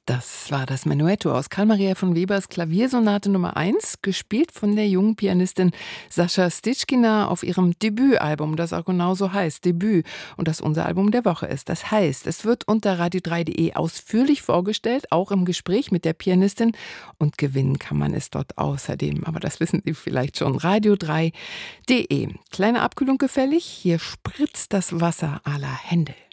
Das war das Menuetto aus Carl Maria von Webers Klaviersonate Nummer 1, gespielt von der jungen Pianistin Sascha Stitschkina auf ihrem Debütalbum, das auch genau so heißt, Debüt, und das unser Album der Woche ist. Das heißt, es wird unter radio3.de ausführlich vorgestellt, auch im Gespräch mit der Pianistin, und gewinnen kann man es dort außerdem. Aber das wissen Sie vielleicht schon, radio3.de. Kleine Abkühlung gefällig, hier spritzt das Wasser à la Händel.